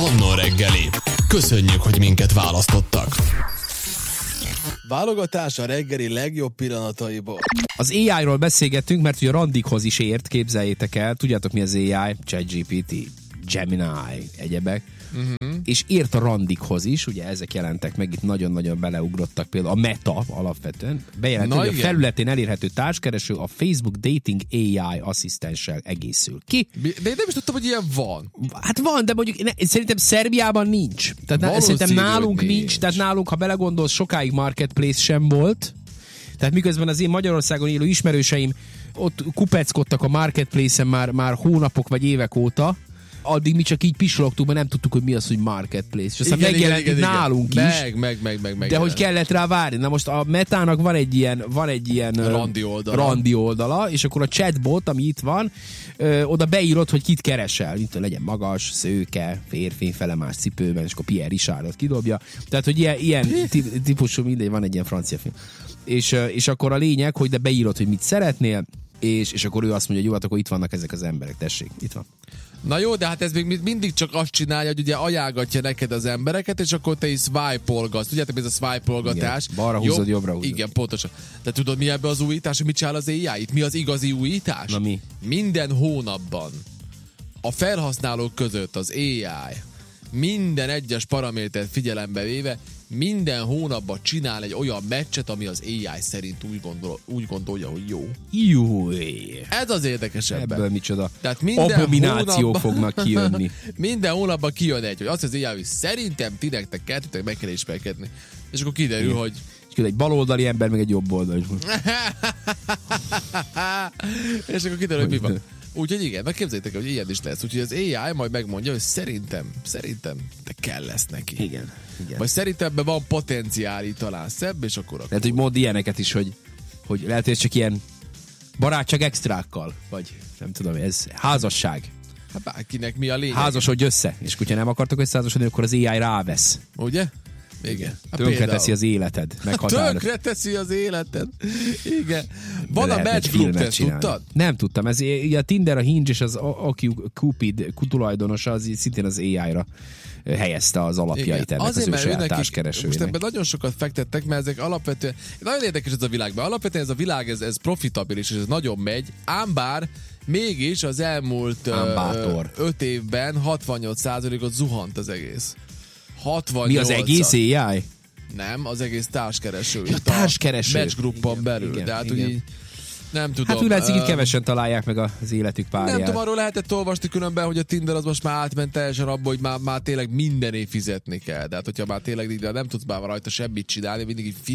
Manna reggeli. Köszönjük, hogy minket választottak. Válogatás a reggeli legjobb pillanataiból. Az AI-ról beszélgettünk, mert ugye a randikhoz is ért, képzeljétek el. Tudjátok mi az AI? ChatGPT, Gemini, egyebek. És ért a randikhoz is, ugye ezek jelentek meg, itt nagyon-nagyon beleugrottak, például a Meta alapvetően. Bejelentett, hogy a felületén elérhető társkereső a Facebook Dating AI asszisztenssel egészül ki. De én nem is tudtam, hogy ilyen van. Hát van, de mondjuk szerintem Szerbiában nincs. Tehát szerintem nálunk nincs. Tehát nálunk, ha belegondolsz, sokáig marketplace sem volt. Tehát miközben az én Magyarországon élő ismerőseim ott kupeckodtak a marketplace-en már hónapok vagy évek óta, addig mi csak így pislogtunk, mert nem tudtuk, hogy mi az, hogy marketplace. És aztán megjelent nálunk is. Meg. De hogy kellett rá várni. Na most a Metának van egy ilyen randi oldala, és akkor a chatbot, ami itt van, oda beírod, hogy kit keresel. Mint legyen magas, szőke, férfi, felemás cipőben, és akkor Pierre Richardot kidobja. Tehát, hogy ilyen típusú, mindegy, van egy ilyen francia film. És akkor a lényeg, hogy de beírod, hogy mit szeretnél, és akkor ő azt mondja, hogy jó, hát akkor itt vannak ezek az emberek, tessék, itt van. Na jó, de hát ez még mindig csak azt csinálja, hogy ugye ajánlgatja neked az embereket, és akkor te is swipe-olgatsz. Tudjátok, ez a swipe-olgatás? Balra húzod, jobbra húzod. Igen, pontosan. De tudod, mi ebbe az újítás, hogy mit csinál az AI? Itt mi az igazi újítás? Na mi? Minden hónapban a felhasználók között az AI minden egyes paramétert figyelembe véve minden hónapban csinál egy olyan meccset, ami az AI szerint úgy gondolja, hogy jó. Júj. Ez az érdekesebb. Ebből micsoda Tehát abominációk fognak kijönni. Minden hónapban kijön egy, hogy azt az AI, hogy szerintem ti nektek kettőtek meg kell ismerkedni. És akkor kiderül, igen. hogy... És egy baloldali ember, meg egy jobboldali. És akkor kiderül, hogy mi van. Úgyhogy igen, megképzeljétek, hogy ilyen is lesz. Úgyhogy az AI majd megmondja, hogy szerintem te kell lesz neki. Igen. Vagy szerintem ebben van potenciál, így talán szebb, és akkor... Lehet, hogy mond ilyeneket is, hogy lehet, hogy ez csak ilyen barátság extrákkal, vagy nem tudom, ez házasság. Hát bárkinek mi a lényeg. Házasodj össze, és hogyha nem akartok összeházasodni, akkor az AI rávesz. Ugye? Igen. Tönkreteszi az életed. Tönkreteszi az életed. Igen. Van a Match Group, ezt tudtad? Nem tudtam. Ez a Tinder, a Hinge és az OkCupid tulajdonosa az szintén az AI-ra helyezte az alapjait ennek az ő saját társkeresőjének. Most ebben nagyon sokat fektettek, mert ezek alapvetően, nagyon érdekes ez a világban. Alapvetően ez a világ, ez profitabilis, és ez nagyon megy, ám bár mégis az elmúlt 5 évben 68%-ot zuhant az egész. 68. Mi az egész AI? Nem, az egész társkereső. A társkereső. Match Groupon belül. Igen, de hát igen. úgy nem tudom. Hát úgy látszik, itt kevesen találják meg az életük párját. Nem tudom, arról lehetett olvasni különben, hogy a Tinder az most már átment teljesen abba, hogy már tényleg minden év fizetni kell. De hát, hogyha már tényleg nem tudsz már rajta semmit csinálni, mindig így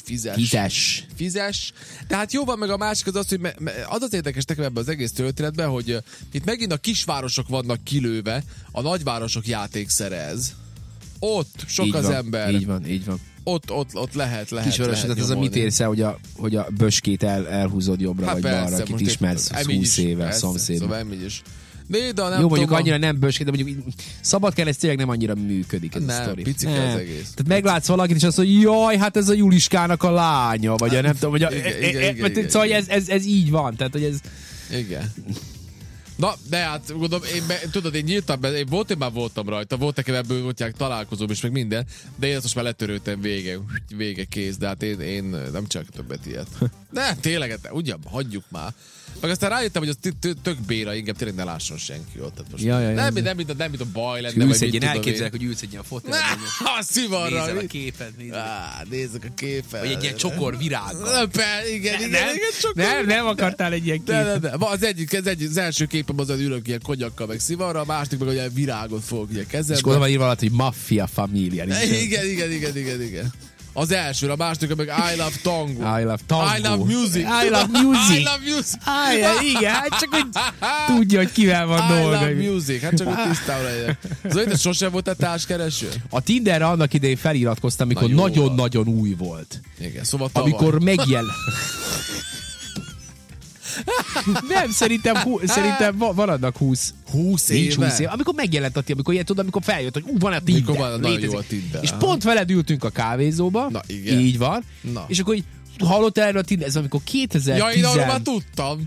fizes. De hát jó van, meg a másik az, hogy az érdekes nekem ebben az egész történetben, hogy itt megint a kisvárosok vannak kilőve, a nagyvárosok játékszerez. Ott sok így az van, ember. Így van. Ott lehet Kisváros, tehát az a mit érsz el, hogy a böskét elhúzod jobbra vagy balra, akit ismersz 20 éve, szomszéd. Szóval is. De nem jó, mondjuk annyira nem böskét, de mondjuk Szabadkán tényleg nem annyira működik ez a sztori. Picike az egész. Tehát meglátsz valakit, és azt mondja, jaj, hát ez a Juliskának a lánya, vagy nem tudom, vagy szóval ez így van, tehát hogy ez... Igen. Na, de hát gondolom, én nyíltam be, én voltam rajta, volt nekem ebből voltják találkozóm is, meg minden, de én ezt most már letöröltem vége kész, de hát én nem csak többet ilyet. De tényleg, ugyan, hagyjuk már. Meg aztán rájöttem, hogy az tök béra, inkább tényleg ne lásson senki ott. Tehát most nem, mint a baj lenne. Ülsz egy ilyen, elképzelek, hogy ülsz egy ilyen fotelben. Szivarra. Nézel a képet. Nézzük a képet. Vagy egy ilyen csokor virággal. Igen, nem akartál egy ilyen képet. De. Az első képem az ülök ilyen konyakkal, meg szivarra, a másik meg olyan virágot fogok ilyen kezembe. És gondolom, hogy valami, hogy Mafia Familia. Igen. Az első, a második meg I love tango. I love music. Igen, hát csak hogy tudja, hogy kivel van dolga. I love music, hát csak hogy tisztában legyen. Szóval te sosem voltál társkereső? A Tinderre annak idején feliratkoztam, amikor nagyon-nagyon új volt. Igen, szóval tavaly. Amikor megjelent. Nem, szerintem van annak 20 éve. Amikor megjelent a Tinder, amikor ilyen tudod, amikor feljött, hogy van a Tinder. És pont veled ültünk a kávézóba. Na igen. Így van. Na. És akkor így hallottál erről a Tinder, ez amikor 2010... Ja, én arról már tudtam.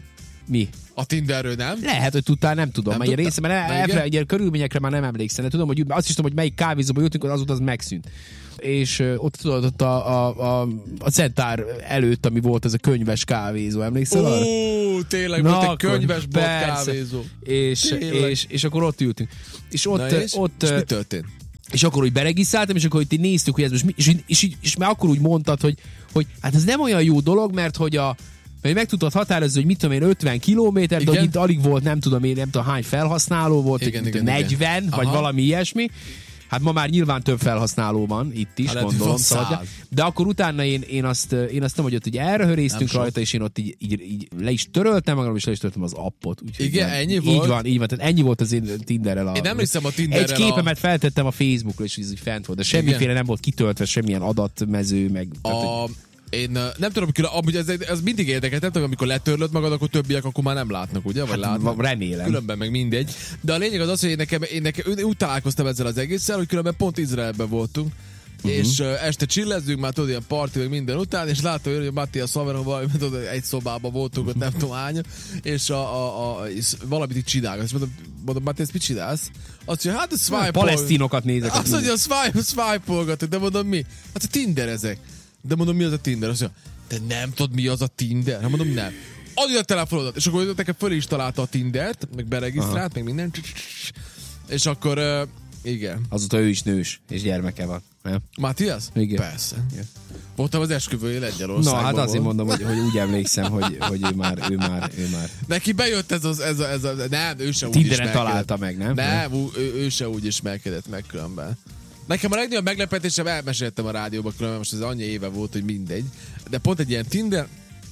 Mi? A Tinderről nem? Lehet, hogy tudtál, nem tudom. Egy része, mert ilyen körülményekre már nem emlékszem. De tudom, hogy azt is tudom, hogy melyik kávézóba jutunk, azóta az megszűnt. És ott tudod, ott a Centár előtt, ami volt ez a könyves kávézó, emlékszel arra? Tényleg volt egy könyves kávézó. És akkor ott ültünk. És ott és mi történt? És akkor úgy beregisztráltam, és akkor itt néztük, hogy ez most mi, és már akkor úgy mondtad, hogy hát ez nem olyan jó dolog, mert hogy mert meg tudtad határozni, hogy mit tudom én, 50 kilométer, de hogy itt alig volt, nem tudom hány felhasználó volt, igen, 40, vagy valami ilyesmi. Hát ma már nyilván több felhasználó van itt is, gondolom. De akkor utána én azt nem, hogy ott így elröhöréztünk rajta, és én ott így le is töröltem magam, és le is töröltem az appot. Úgyhogy igen, ennyi volt? Így van, tehát ennyi volt az én Tinderrel. Én emlékszem a Tinderrel. Egy képemet feltettem a Facebookra, és így fent volt, de semmiféle nem volt kitöltve, semmilyen adatmező, meg... Én nem tudom, amúgy ez mindig érdekes, nem tudom, amikor letörlöd magad, akkor többiek akkor már nem látnak, ugye? Vagy látnak? Remélem. Különben meg mindegy. De a lényeg az, hogy én úgy találkoztam ezzel az egésszel, hogy különben pont Izraelben voltunk, és este csillezzünk, már tudod, ilyen parti, meg minden után, és látom, hogy Mattia Szaveronval, egy szobában voltunk, ott nem tudom hány, és valamit itt csinálgat. És mondom, Mattia, ezt mit csinálsz? Azt mondja, hát a swipe-olgat. Palesztinokat nézek. Azt mondja, swipe-olgat, de mondom, mi? Hát a Tinder ezek. De mondom, mi az a Tinder? Azt mondja, te nem tudod, mi az a Tinder? Hát mondom, nem. Adj a telefonodat. És akkor nekem föl is találta a Tindert, meg beregisztrált, meg minden. És akkor, igen. Azóta ő is nős, és gyermeke van. Nem? Matthias? Igen. Persze. Igen. Voltam az esküvője Lengyelországban. Na, hát azért mondom, hogy úgy emlékszem, hogy ő már. Neki bejött ez a nem, ő se úgy Tinderen találta meg, nem? Nem, ő se úgy ismerkedett meg különben. Nekem a legnagyobb meglepetésem, elmeséltem a rádióban, különben most ez annyi éve volt, hogy mindegy. De pont egy ilyen Tinder,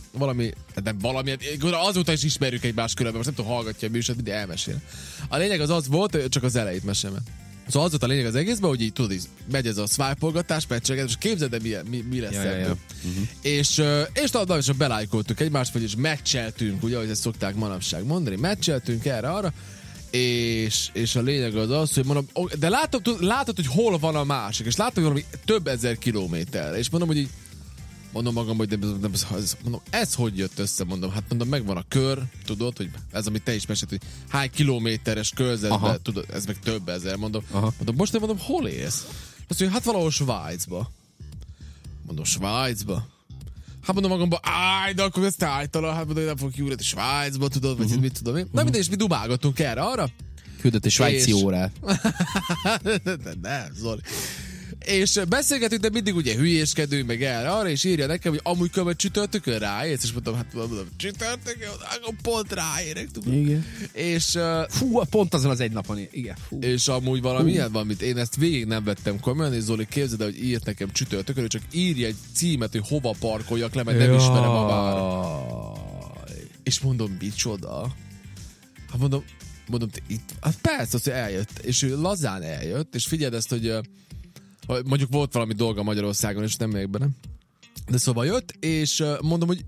azóta is ismerjük egymást különben, most nem tudom, hallgatja a műsort, mindig elmesél. A lényeg az volt, csak az elejét mesélem. Szóval az volt a lényeg az egészben, hogy így tudod, megy ez a swipe-olgatás, meccseket, és képzeld el, mi lesz ebből. És belájkoltuk egymást, vagyis meccseltünk, ugye, ahogy ezt szokták manapság mondani, meccseltünk erre-arra, és a lényeg az, hogy mondom, de látod, hogy hol van a másik, és látom, hogy valami több ezer kilométerre, és mondom, hogy így, mondom magam, hogy ez hogy jött össze, mondom, hát mondom, megvan a kör, tudod, hogy ez, amit te is mesélt, hogy hány kilométeres körzetben, tudod, ez meg több ezer, mondom, most nem mondom, hol élsz? Azt mondja, hát valahol Svájcba. Mondom, Svájcba? Hát mondom magamban, de akkor ezt állítala, hát mondom, nem fogok kiúrni Svájcba, tudod, vagy mit tudom én. Na mindegy, és mi dumálgattunk erre, arra. Küldött egy svájci órát. Nem, Zoli. És beszélgetünk, de mindig ugye hülyéskedünk, meg erre, arra, és írja nekem, hogy amúgy követ csütörtökön ráérsz, és mondom, csütörtökön, akkor pont ráérek, tudod. Igen. És... pont azon az egy napon, igen. És amúgy valamilyen van, amit én ezt végig nem vettem komolyan, és Zoli, képzeld el, hogy írt nekem csütörtökön, csak írja egy címet, hogy hova parkoljak le, mert nem ismerem a várat. És mondom, micsoda? Hát mondom, te itt... Hát persze, az, hogy eljött, és ő lazán eljött, és figyeld ezt, hogy mondjuk volt valami dolga Magyarországon, és nem megyek benne. De szóval jött, és mondom, hogy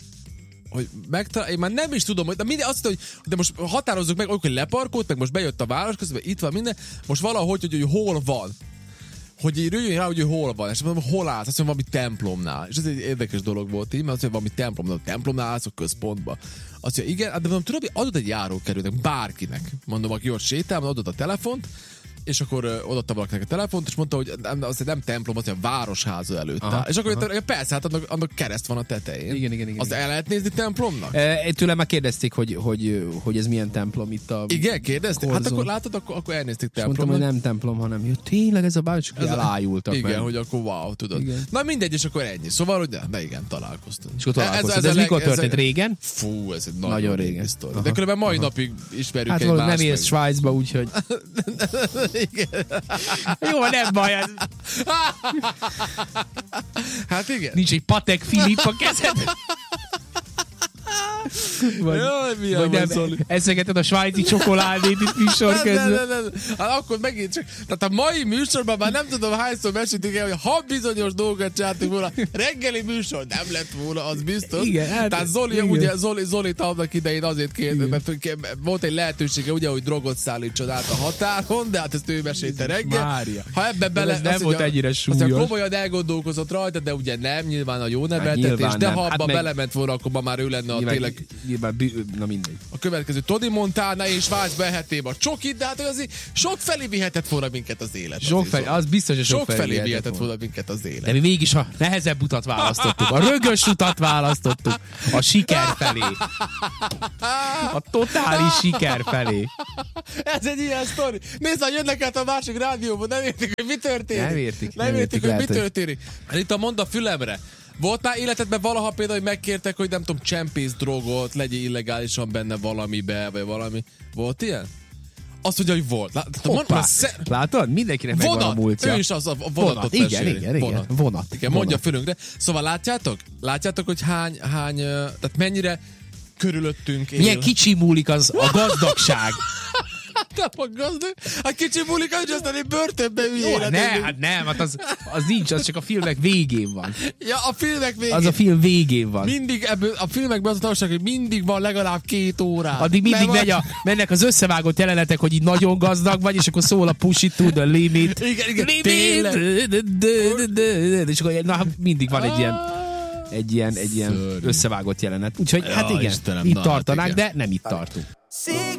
én már nem is tudom, hogy mindig azt mondta, hogy de most határozzuk meg, hogy leparkolt, meg most bejött a város közben, itt van minden, most valahogy, hogy hol van. Hogy így röjjön rá, hogy hol van, és mondom, hol állsz, azt mondom, valami templomnál. És ez egy érdekes dolog volt így, mert azt mondom, valami templomnál állsz a központba. Azt mondja, igen, de mondom, tudod, adott egy járókerülnek, bárkinek. Mondom, aki ott sétál, adott a telefont, és akkor odaadta valakinek a telefont, és mondta, hogy azt nem templom, az a városháza előtt áll. És akkor persze, hát annak kereszt van a tetején. Igen. Azt el lehet nézni templomnak? Tőlem már kérdezték, hogy ez milyen templom itt a... Igen, kérdezték? Hát akkor látod, akkor elnézték templomnak. Mondtam, hogy nem templom, hanem tényleg ez a város, és elájultak. Igen, meg. Hogy akkor wow, tudod. Igen. Na mindegy, és akkor ennyi. Szóval, hogy de igen, találkoztunk. És akkor találkoztunk. Ez mikor történt? Régen? Fú, ez egy nagyon régen. De különben mai napig ismerjük hát egymást. Hát nem élsz Svájcba, úgyhogy... Igen. Jó, nem baj. Hát igen. Nincs egy Patek Philippe a kezedben. Vagy nem eszegeted a svájci csokoládét itt műsor közben. Nem. Hát akkor megint csak... Tehát a mai műsorban már nem tudom hányszor meséltük el, hogy ha bizonyos dolgokat csináltunk volna, reggeli műsor nem lett volna, az biztos. Igen, hát, tehát Zoli, ugye Zolit annak idején azért kért, mert volt egy lehetősége, ugye, hogy drogot szállítson át a határon, de hát ezt ő mesélte reggel. Mária. Ha ebbe bele... Ez nem volt ennyire súlyos. Aztán komolyan elgondolkozott rajta, de ugye nem, nyilván a jó neveltetés, de ha abba belement volna, akkor ma már ő lenne a tényleg na mindegy. A következő Tony Montana és Vács behetném a csokit, de hát azért sok felé vihetett volna minket az élet. Az biztos, hogy sok felé vihetett volna minket az élet. De mi mégis a nehezebb utat választottuk, a rögös utat választottuk, a siker felé. A totális siker felé. Ez egy ilyen sztori. Nézd, hogy jönnek át a másik rádióban, nem értik, hogy mi történik. Nem értik, hogy mi történik. Hát itt mondd a fülemre. Volt már életedben valaha például, hogy megkértek, hogy nem tudom, csempész drogot, legyél illegálisan benne valamibe, vagy valami. Volt ilyen? Azt mondja, hogy volt. Látod? Mindenkinek megvan a múltja. Ő is az a vonatot meséli. Igen. Vonat. Igen, mondja a fülünkre. Szóval látjátok, hogy hány, tehát mennyire körülöttünk él. Milyen kicsi múlik az a gazdagság. Nem a gazdag. A kicsi múlik, hogy aztán egy börtönbe üljél. Nem, hát az nincs, az csak a filmek végén van. Ja, a filmek végén. Az a film végén van. Mindig ebből a filmekben az a tanulság, hogy mindig van legalább 2 órá. Addig mindig mennek az összevágott jelenetek, hogy így nagyon gazdag vagy, és akkor szól a push it to the limit. Igen, és akkor mindig van egy ilyen összevágott jelenet. Úgyhogy hát igen, Istenem, itt tartanák, de nem itt tartunk.